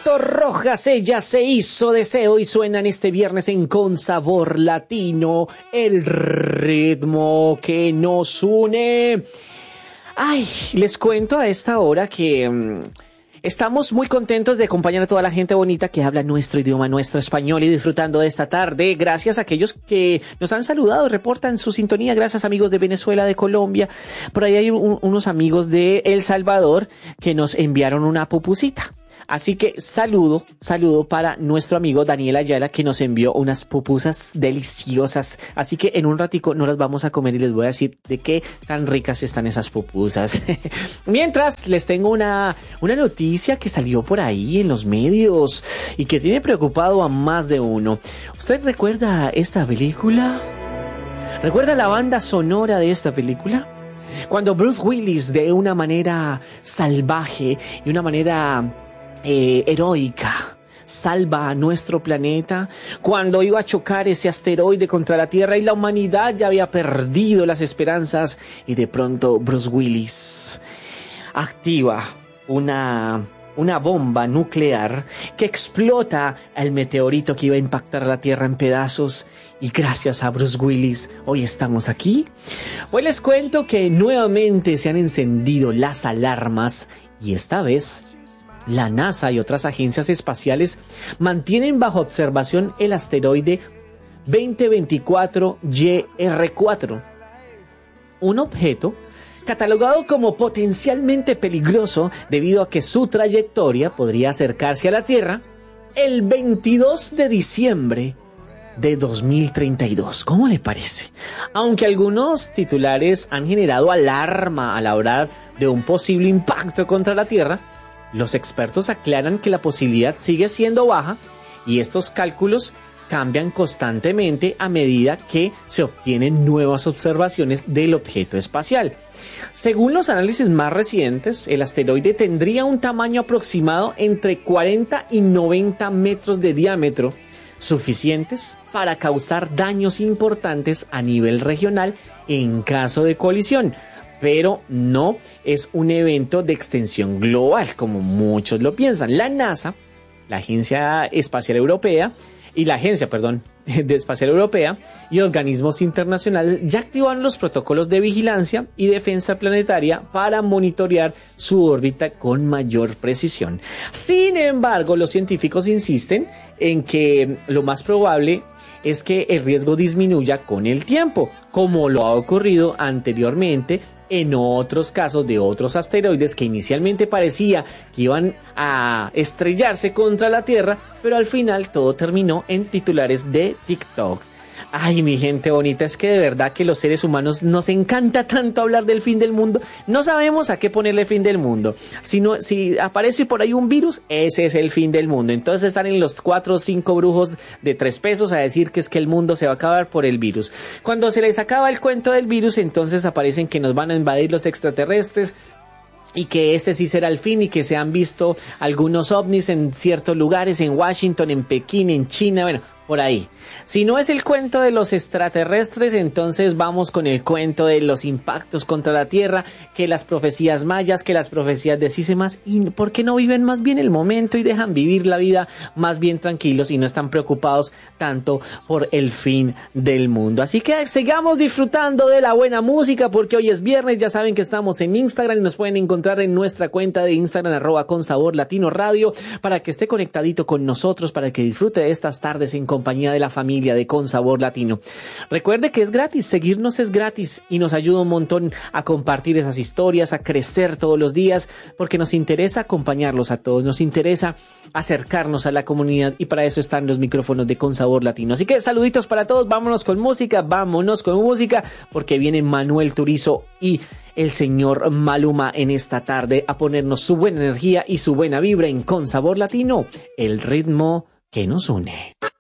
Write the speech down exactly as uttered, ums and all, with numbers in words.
Héctor Rojas, ella se hizo deseo y suenan este viernes en Con Sabor Latino, el ritmo que nos une. Ay, les cuento a esta hora que um, estamos muy contentos de acompañar a toda la gente bonita que habla nuestro idioma, nuestro español, y disfrutando de esta tarde. Gracias a aquellos que nos han saludado, reportan su sintonía. Gracias, amigos de Venezuela, de Colombia. Por ahí hay un, unos amigos de El Salvador que nos enviaron una pupusita. Así que saludo, saludo para nuestro amigo Daniel Ayala, que nos envió unas pupusas deliciosas. Así que en un ratico no las vamos a comer y les voy a decir de qué tan ricas están esas pupusas. Mientras, les tengo una, una noticia que salió por ahí en los medios y que tiene preocupado a más de uno. ¿Usted recuerda esta película? ¿Recuerda la banda sonora de esta película? Cuando Bruce Willis, de una manera salvaje y una manera Eh, heroica, salva a nuestro planeta, cuando iba a chocar ese asteroide contra la Tierra y la humanidad ya había perdido las esperanzas, y de pronto Bruce Willis activa una, una bomba nuclear que explota el meteorito que iba a impactar la Tierra en pedazos. Y gracias a Bruce Willis, hoy estamos aquí. Hoy les cuento que nuevamente se han encendido las alarmas, y esta vez la NASA y otras agencias espaciales mantienen bajo observación el asteroide veinte veinticuatro Y R cuatro, un objeto catalogado como potencialmente peligroso debido a que su trayectoria podría acercarse a la Tierra el veintidós de diciembre de dos mil treinta y dos. ¿Cómo le parece? Aunque algunos titulares han generado alarma al hablar de un posible impacto contra la Tierra, los expertos aclaran que la posibilidad sigue siendo baja, y estos cálculos cambian constantemente a medida que se obtienen nuevas observaciones del objeto espacial. Según los análisis más recientes, el asteroide tendría un tamaño aproximado entre cuarenta y noventa metros de diámetro, suficientes para causar daños importantes a nivel regional en caso de colisión. Pero no es un evento de extensión global, como muchos lo piensan. La NASA, la Agencia Espacial Europea, y la Agencia, perdón, de Espacial Europea y organismos internacionales ya activaron los protocolos de vigilancia y defensa planetaria para monitorear su órbita con mayor precisión. Sin embargo, los científicos insisten en que lo más probable es que el riesgo disminuya con el tiempo, como lo ha ocurrido anteriormente en otros casos de otros asteroides que inicialmente parecía que iban a estrellarse contra la Tierra, pero al final todo terminó en titulares de TikTok. Ay, mi gente bonita, es que de verdad que los seres humanos nos encanta tanto hablar del fin del mundo. No sabemos a qué ponerle fin del mundo. Si, no, si aparece por ahí un virus, ese es el fin del mundo. Entonces salen los cuatro o cinco brujos de tres pesos a decir que es que el mundo se va a acabar por el virus. Cuando se les acaba el cuento del virus, entonces aparecen que nos van a invadir los extraterrestres, y que este sí será el fin, y que se han visto algunos ovnis en ciertos lugares, en Washington, en Pekín, en China, bueno, por ahí. Si no es el cuento de los extraterrestres, entonces vamos con el cuento de los impactos contra la Tierra, que las profecías mayas, que las profecías de Sisemas. ¿Y por qué no viven más bien el momento y dejan vivir la vida más bien tranquilos y no están preocupados tanto por el fin del mundo? Así que sigamos disfrutando de la buena música, porque hoy es viernes. Ya saben que estamos en Instagram y nos pueden encontrar en nuestra cuenta de Instagram, arroba con sabor latino radio, para que esté conectadito con nosotros, para que disfrute de estas tardes en compañía de la familia de Con Sabor Latino. Recuerde que es gratis, seguirnos es gratis, y nos ayuda un montón a compartir esas historias, a crecer todos los días, porque nos interesa acompañarlos a todos, nos interesa acercarnos a la comunidad, y para eso están los micrófonos de Con Sabor Latino. Así que saluditos para todos, vámonos con música, vámonos con música, porque viene Manuel Turizo y el señor Maluma en esta tarde a ponernos su buena energía y su buena vibra en Con Sabor Latino, el ritmo que nos une.